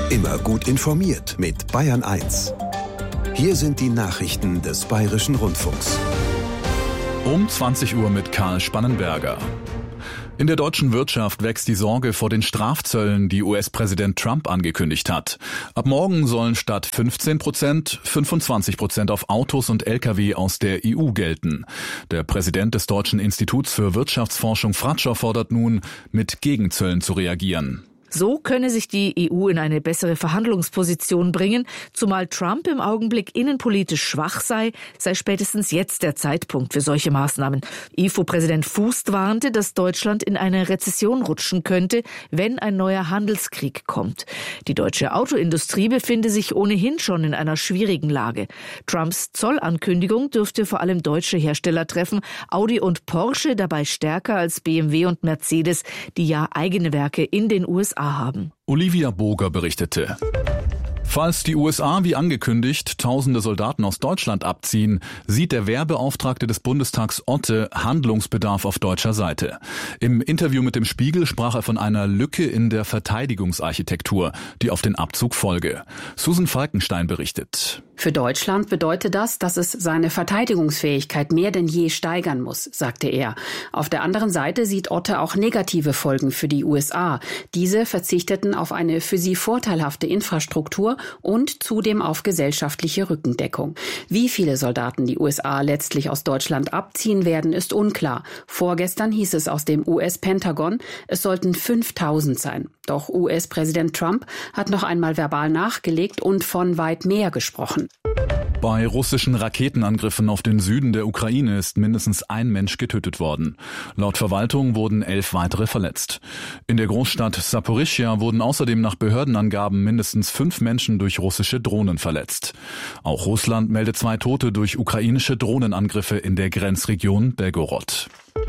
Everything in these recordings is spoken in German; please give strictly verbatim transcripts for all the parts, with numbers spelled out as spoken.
Immer gut informiert mit Bayern eins. Hier sind die Nachrichten des Bayerischen Rundfunks. Um zwanzig Uhr mit Karl Spannenberger. In der deutschen Wirtschaft wächst die Sorge vor den Strafzöllen, die U S-Präsident Trump angekündigt hat. Ab morgen sollen statt fünfzehn Prozent fünfundzwanzig Prozent auf Autos und L K W aus der E U gelten. Der Präsident des Deutschen Instituts für Wirtschaftsforschung Fratscher fordert nun, mit Gegenzöllen zu reagieren. So könne sich die E U in eine bessere Verhandlungsposition bringen, zumal Trump im Augenblick innenpolitisch schwach sei, sei spätestens jetzt der Zeitpunkt für solche Maßnahmen. I F O-Präsident Fußt warnte, dass Deutschland in eine Rezession rutschen könnte, wenn ein neuer Handelskrieg kommt. Die deutsche Autoindustrie befinde sich ohnehin schon in einer schwierigen Lage. Trumps Zollankündigung dürfte vor allem deutsche Hersteller treffen, Audi und Porsche dabei stärker als B M W und Mercedes, die ja eigene Werke in den U S A haben. Olivia Boger berichtete. Falls die U S A wie angekündigt tausende Soldaten aus Deutschland abziehen, sieht der Wehrbeauftragte des Bundestags Otte Handlungsbedarf auf deutscher Seite. Im Interview mit dem Spiegel sprach er von einer Lücke in der Verteidigungsarchitektur, die auf den Abzug folge. Susan Falkenstein berichtet. Für Deutschland bedeutet das, dass es seine Verteidigungsfähigkeit mehr denn je steigern muss, sagte er. Auf der anderen Seite sieht Otte auch negative Folgen für die U S A. Diese verzichteten auf eine für sie vorteilhafte Infrastruktur und zudem auf gesellschaftliche Rückendeckung. Wie viele Soldaten die U S A letztlich aus Deutschland abziehen werden, ist unklar. Vorgestern hieß es aus dem U S-Pentagon, es sollten fünftausend sein. Doch U S-Präsident Trump hat noch einmal verbal nachgelegt und von weit mehr gesprochen. Bei russischen Raketenangriffen auf den Süden der Ukraine ist mindestens ein Mensch getötet worden. Laut Verwaltung wurden elf weitere verletzt. In der Großstadt Saporischschja wurden außerdem nach Behördenangaben mindestens fünf Menschen durch russische Drohnen verletzt. Auch Russland meldet zwei Tote durch ukrainische Drohnenangriffe in der Grenzregion Belgorod.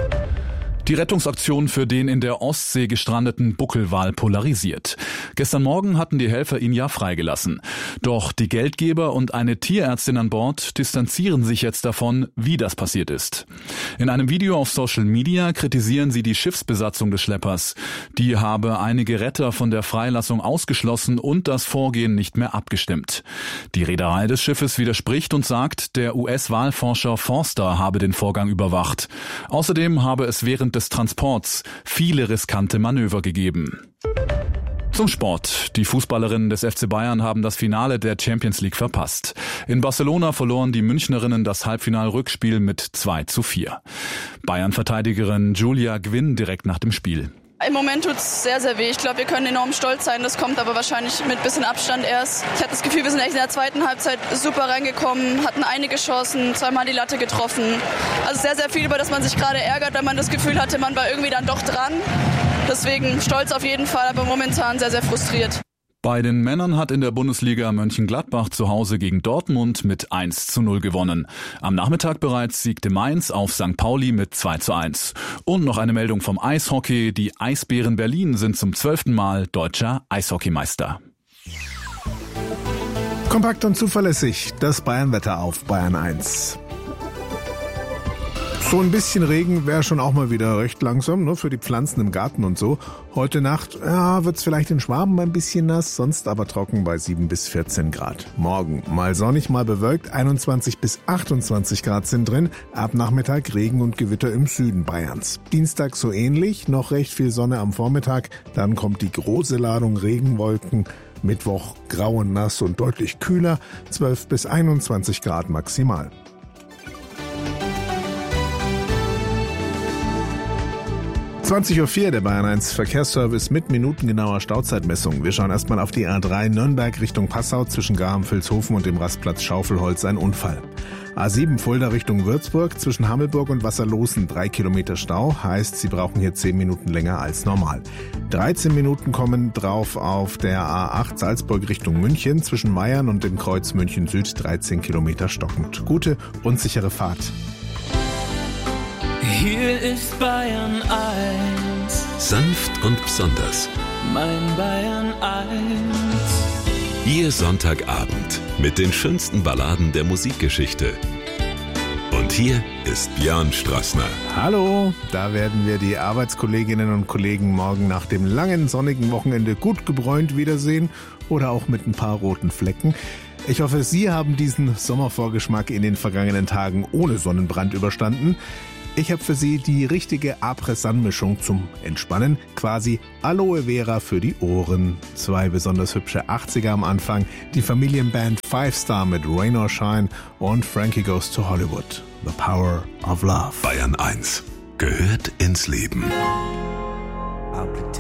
Die Rettungsaktion für den in der Ostsee gestrandeten Buckelwal polarisiert. Gestern Morgen hatten die Helfer ihn ja freigelassen. Doch die Geldgeber und eine Tierärztin an Bord distanzieren sich jetzt davon, wie das passiert ist. In einem Video auf Social Media kritisieren sie die Schiffsbesatzung des Schleppers. Die habe einige Retter von der Freilassung ausgeschlossen und das Vorgehen nicht mehr abgestimmt. Die Reederei des Schiffes widerspricht und sagt, der U S-Walforscher Forster habe den Vorgang überwacht. Außerdem habe es während des Transports viele riskante Manöver gegeben. Zum Sport. Die Fußballerinnen des F C Bayern haben das Finale der Champions League verpasst. In Barcelona verloren die Münchnerinnen das Halbfinal-Rückspiel mit zwei zu vier. Bayern-Verteidigerin Julia Gwynn direkt nach dem Spiel. Im Moment tut's sehr, sehr weh. Ich glaube, wir können enorm stolz sein. Das kommt aber wahrscheinlich mit bisschen Abstand erst. Ich hatte das Gefühl, wir sind echt in der zweiten Halbzeit super reingekommen, hatten einige Chancen, zweimal die Latte getroffen. Also sehr, sehr viel, über das man sich gerade ärgert, wenn man das Gefühl hatte, man war irgendwie dann doch dran. Deswegen stolz auf jeden Fall, aber momentan sehr, sehr frustriert. Bei den Männern hat in der Bundesliga Mönchengladbach zu Hause gegen Dortmund mit eins zu null gewonnen. Am Nachmittag bereits siegte Mainz auf Sankt Pauli mit zwei zu eins. Und noch eine Meldung vom Eishockey. Die Eisbären Berlin sind zum zwölften Mal deutscher Eishockeymeister. Kompakt und zuverlässig, das Bayernwetter auf Bayern eins. So ein bisschen Regen wäre schon auch mal wieder recht langsam, ne, für die Pflanzen im Garten und so. Heute Nacht ja, wird's vielleicht in Schwaben ein bisschen nass, sonst aber trocken bei sieben bis vierzehn Grad. Morgen mal sonnig, mal bewölkt, einundzwanzig bis achtundzwanzig Grad sind drin. Ab Nachmittag Regen und Gewitter im Süden Bayerns. Dienstag so ähnlich, noch recht viel Sonne am Vormittag. Dann kommt die große Ladung Regenwolken. Mittwoch grau und nass und deutlich kühler, zwölf bis einundzwanzig Grad maximal. zwanzig Uhr vier, der Bayern eins Verkehrsservice mit minutengenauer Stauzeitmessung. Wir schauen erstmal auf die A drei Nürnberg Richtung Passau zwischen Garham-Vilshofen und dem Rastplatz Schaufelholz ein Unfall. A sieben Fulda Richtung Würzburg zwischen Hammelburg und Wasserlosen drei Kilometer Stau, heißt, Sie brauchen hier zehn Minuten länger als normal. dreizehn Minuten kommen drauf auf der A acht Salzburg Richtung München zwischen Meiern und dem Kreuz München Süd dreizehn Kilometer stockend. Gute und sichere Fahrt. Hier ist Bayern eins. Sanft und besonders. Mein Bayern eins. Ihr Sonntagabend mit den schönsten Balladen der Musikgeschichte. Und hier ist Björn Strassner. Hallo, da werden wir die Arbeitskolleginnen und Kollegen morgen nach dem langen sonnigen Wochenende gut gebräunt wiedersehen oder auch mit ein paar roten Flecken. Ich hoffe, Sie haben diesen Sommervorgeschmack in den vergangenen Tagen ohne Sonnenbrand überstanden. Ich habe für Sie die richtige Après-Sun-Mischung zum Entspannen, quasi Aloe Vera für die Ohren. Zwei besonders hübsche achtziger am Anfang, die Familienband Five Star mit Rain or Shine und Frankie Goes to Hollywood. The Power of Love. Bayern eins gehört ins Leben.